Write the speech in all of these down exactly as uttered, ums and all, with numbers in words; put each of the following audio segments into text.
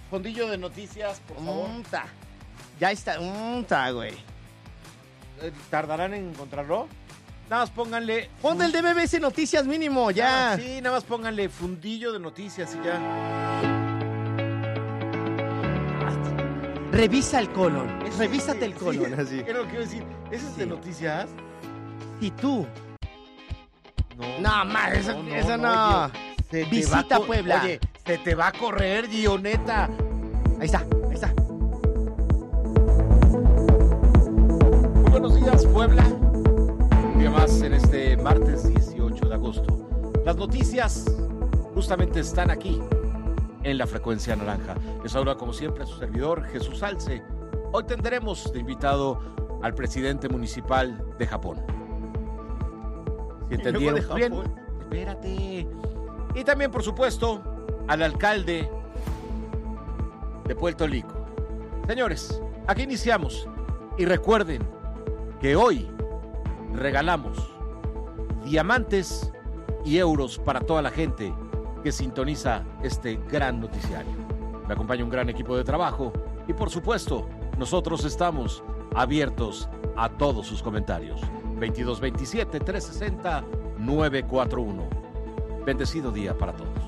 fondillo de noticias, por favor. Unta. Ya está, unta, güey. Eh, ¿Tardarán en encontrarlo? Nada más pónganle... Pon el de B B C Noticias mínimo, ya. Ah, sí, nada más pónganle fundillo de noticias y ya. Revisa el colon. Eso Revísate sí, el colon, sí, así. Era lo que iba a decir. ¿Ese es Sí. de noticias? Si tú... No, No, ma, eso no. Eso no. Gio. Se te Visita va a co- Puebla. Oye, se te va a correr, Gio, neta. Ahí está, ahí está. Muy buenos días, Puebla. Un día más en este martes dieciocho de agosto. Las noticias justamente están aquí, en la frecuencia naranja. Les saluda como siempre su servidor, Jesús Salce. Hoy tendremos de invitado al presidente municipal de Japón. Si entendieron luego de bien, Japón. espérate. Y también, por supuesto, al alcalde de Puerto Rico. Señores, aquí iniciamos. Y recuerden que hoy regalamos diamantes y euros para toda la gente que sintoniza este gran noticiario. Me acompaña un gran equipo de trabajo y, por supuesto, nosotros estamos abiertos a todos sus comentarios. veintidós veintisiete, trescientos sesenta, novecientos cuarenta y uno. Bendecido día para todos.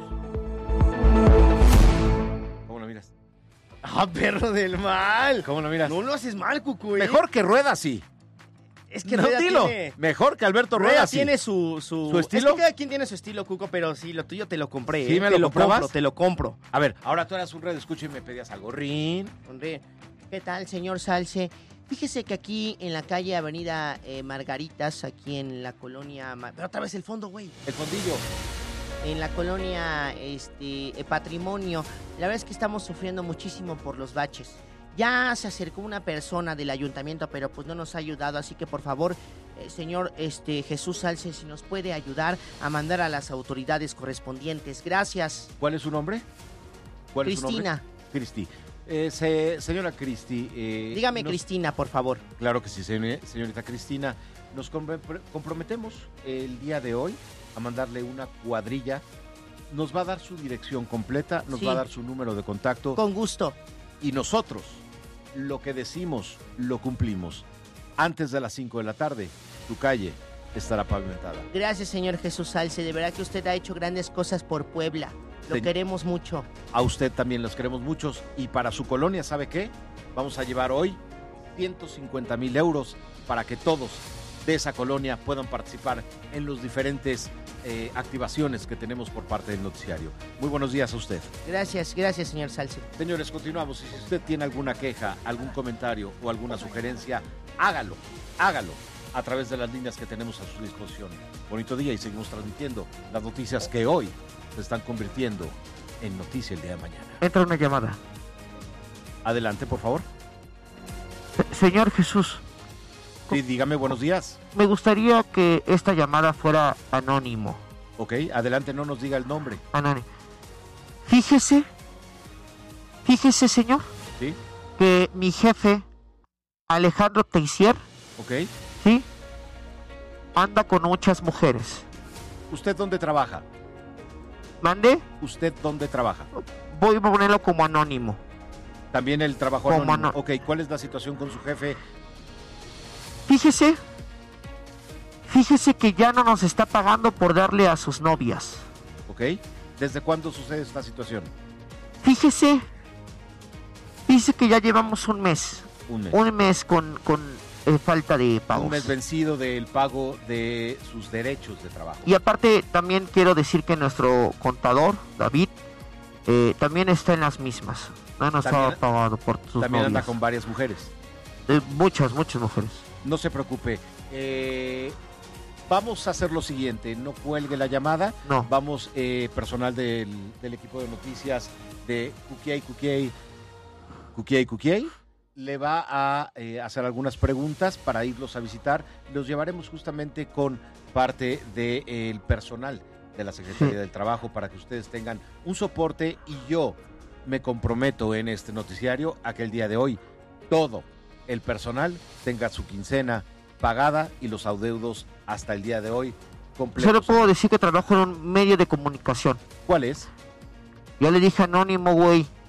¿Cómo lo miras? Ah, perro del mal. ¿Cómo lo miras? No lo haces mal, Cucu, ¿eh? Mejor que Rueda, sí. Es que No, Rueda dilo. tiene... Mejor que Alberto Rueda, Rueda sí. tiene su, su... ¿Su estilo? Es que cada quien tiene su estilo, Cuco, pero sí, lo tuyo te lo compré. ¿Sí ¿eh? me te lo lo comprabas? compro, te lo compro. A ver, ahora tú eras un red escucha y me pedías algo. Rin. Sonríe. ¿Qué tal, señor Salce? Fíjese que aquí en la calle Avenida eh, Margaritas, aquí en la colonia... Ma- Pero otra vez el fondo, güey. El fondillo. En la colonia este, eh, Patrimonio, la verdad es que estamos sufriendo muchísimo por los baches. Ya se acercó una persona del ayuntamiento, pero pues no nos ha ayudado, así que por favor, eh, señor este, Jesús Salce, si nos puede ayudar a mandar a las autoridades correspondientes. Gracias. ¿Cuál es su nombre? ¿Cuál es su Cristina. nombre? Cristi. Eh, se- señora Cristi. Eh, Dígame, nos- Cristina, por favor. Claro que sí, señor- señorita Cristina. Nos compre- comprometemos el día de hoy a mandarle una cuadrilla. Nos va a dar su dirección completa, nos Sí. va a dar su número de contacto. Con gusto. Y nosotros, lo que decimos, lo cumplimos. Antes de las cinco de la tarde, tu calle estará pavimentada. Gracias, señor Jesús Salce. De verdad que usted ha hecho grandes cosas por Puebla. Lo Ten- queremos mucho. A usted también los queremos muchos. Y para su colonia, ¿sabe qué? Vamos a llevar hoy ciento cincuenta mil euros para que todos de esa colonia puedan participar en los diferentes eh, activaciones que tenemos por parte del noticiario. Muy buenos días a usted. Gracias, gracias, señor Salce. Señores, continuamos. Y si usted tiene alguna queja, algún comentario o alguna sugerencia, hágalo, hágalo a través de las líneas que tenemos a su disposición. Bonito día y seguimos transmitiendo las noticias que hoy se están convirtiendo en noticia el día de mañana. Entra una llamada. Adelante, por favor. Se- Señor Jesús, Sí, dígame, buenos días. me gustaría que esta llamada fuera anónimo. Ok, adelante, no nos diga el nombre. Anónimo. Fíjese, fíjese, señor, ¿Sí? que mi jefe, Alejandro Teixier, Ok. ¿sí? Anda con muchas mujeres. ¿Usted dónde trabaja? ¿Mande? ¿Usted dónde trabaja? Voy a ponerlo como anónimo. También el trabajo Como anónimo. ano- Ok, ¿cuál es la situación con su jefe? Fíjese, fíjese que ya no nos está pagando por darle a sus novias. Ok. ¿Desde cuándo sucede esta situación? Fíjese, dice que ya llevamos un mes, Un mes. un mes con, con eh, falta de pagos. Un mes vencido del pago de sus derechos de trabajo. Y aparte también quiero decir que nuestro contador, David, eh, también está en las mismas. No nos También- ha pagado por sus También anda novias. con varias mujeres. Eh, muchas, muchas mujeres. No se preocupe. Eh, vamos a hacer lo siguiente. No cuelgue la llamada. No. Vamos, eh, personal del, del equipo de noticias de Cuquiay, Cuquiay, Cuquiay, Cuquiay, le va a eh, hacer algunas preguntas para irlos a visitar. Los llevaremos justamente con parte del personal de la Secretaría Sí. del Trabajo para que ustedes tengan un soporte, y yo me comprometo en este noticiario a que el día de hoy todo el personal tenga su quincena pagada y los adeudos hasta el día de hoy completos. Solo puedo decir que trabajo en un medio de comunicación. ¿Cuál es? Ya le dije anónimo, güey.